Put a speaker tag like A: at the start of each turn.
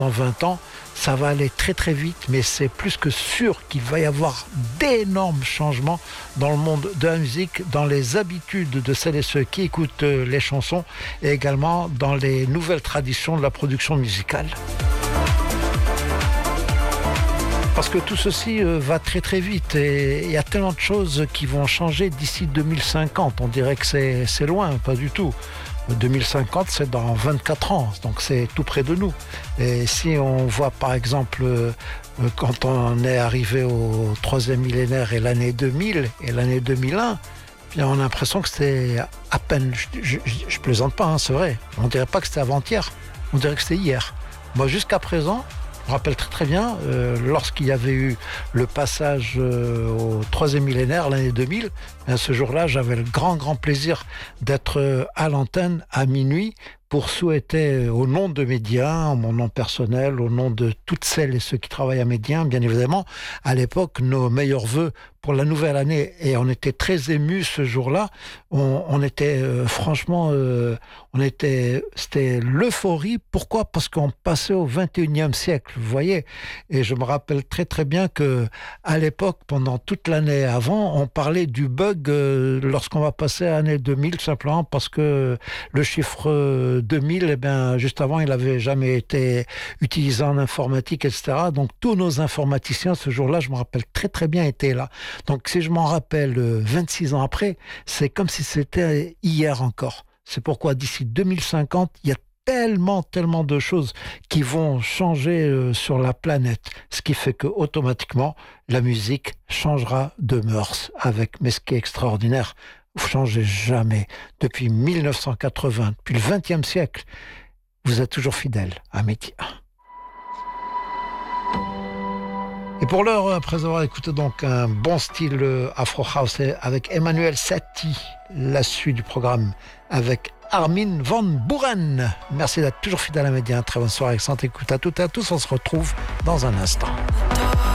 A: Dans 20 ans, ça va aller très très vite, mais c'est plus que sûr qu'il va y avoir d'énormes changements dans le monde de la musique, dans les habitudes de celles et ceux qui écoutent les chansons et également dans les nouvelles traditions de la production musicale. Parce que tout ceci va très très vite et il y a tellement de choses qui vont changer d'ici 2050. On dirait que c'est loin, pas du tout. 2050, c'est dans 24 ans, donc c'est tout près de nous. Et si on voit par exemple, quand on est arrivé au 3e millénaire et l'année 2000 et l'année 2001, bien on a l'impression que c'était à peine, je plaisante pas, hein, c'est vrai, on dirait pas que c'était avant-hier, on dirait que c'était hier. Moi jusqu'à présent, je me rappelle très très bien, lorsqu'il y avait eu le passage au 3e millénaire, l'année 2000, ce jour-là, j'avais le grand plaisir d'être à l'antenne à minuit pour souhaiter, au nom de Média, en mon nom personnel, au nom de toutes celles et ceux qui travaillent à Média, bien évidemment, à l'époque, nos meilleurs vœux pour la nouvelle année. Et on était très émus ce jour-là. On était franchement, c'était l'euphorie. Pourquoi ? Parce qu'on passait au 21e siècle, vous voyez. Et je me rappelle très très bien que à l'époque, pendant toute l'année avant, on parlait du bug lorsqu'on va passer à l'année 2000, simplement parce que le chiffre 2000, eh bien, juste avant, il n'avait jamais été utilisé en informatique, etc. Donc, tous nos informaticiens, ce jour-là, je me rappelle très, très bien, étaient là. Donc, si je m'en rappelle 26 ans après, c'est comme si c'était hier encore. C'est pourquoi, d'ici 2050, il y a tellement de choses qui vont changer sur la planète. Ce qui fait que, automatiquement, la musique changera de mœurs avec. Mais ce qui est extraordinaire, vous ne changez jamais. Depuis 1980, depuis le XXe siècle, vous êtes toujours fidèle à Média. Et pour l'heure, après avoir écouté donc un bon style Afro House avec Emmanuel Satie, la suite du programme avec Armin van Buuren. Merci d'être toujours fidèle à Média. Très bonne soirée, excellente écoute à toutes et à tous. On se retrouve dans un instant.